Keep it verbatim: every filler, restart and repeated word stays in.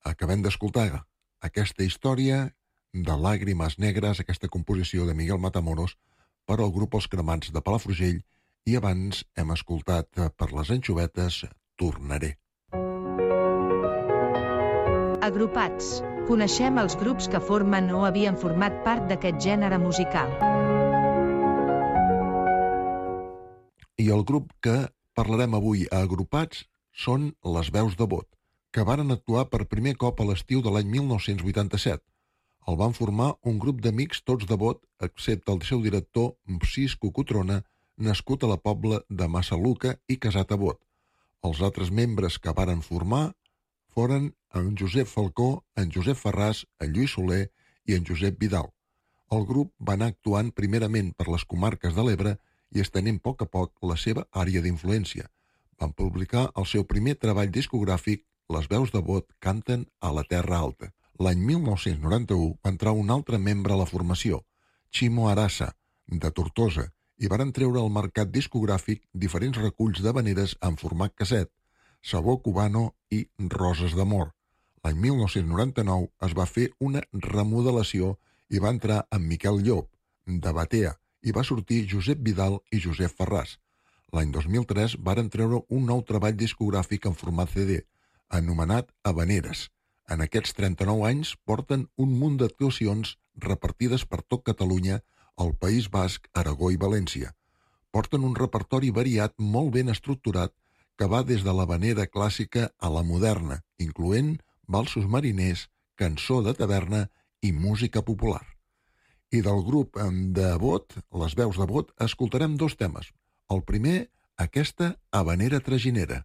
Acabem d'escoltar aquesta història de Làgrimes Negres, aquesta composició de Miguel Matamoros per al grup Els Cremats de Palafrugell, i abans hem escoltat per les Anxovetes Tornaré. Agrupats. Coneixem els grups que formen o havien format part d'aquest gènere musical. I el grup que parlarem avui a Agrupats són les Veus de Bot, que varen actuar per primer cop a l'estiu de l'any mil nou-cents vuitanta-set. El van formar un grup d'amics tots de Bot, excepte el seu director, Mpsís Cucutrona, nascut a la Pobla de Massaluca i casat a Bot. Els altres membres que varen formar foren en Josep Falcó, en Josep Ferràs, en Lluís Soler i en Josep Vidal. El grup va anar actuant primerament per les comarques de l'Ebre i estenent a poc a poc la seva àrea d'influència. Van publicar el seu primer treball discogràfic, Les Veus de Bot canten a la Terra Alta. L'any mil nou-cents noranta-u va entrar un altre membre a la formació, Ximo Arassa, de Tortosa, i varen treure al mercat discogràfic diferents reculls d'havaneres en format casset, Sabó Cubano i Roses d'Amor. L'any mil nou-cents noranta-nou es va fer una remodelació i va entrar en Miquel Llop, de Batea, i va sortir Josep Vidal i Josep Ferràs. L'any dos mil tres varen treure un nou treball discogràfic en format C D, anomenat Havaneres. En aquests trenta-nou anys porten un munt d'actuacions repartides per tot Catalunya, el País Basc, Aragó i València. Porten un repertori variat molt ben estructurat que va des de l'havanera clàssica a la moderna, incloent valsos mariners, cançó de taverna i música popular. I del grup de Bot, les Veus de Bot, escoltarem dos temes. El primer, aquesta havanera traginera.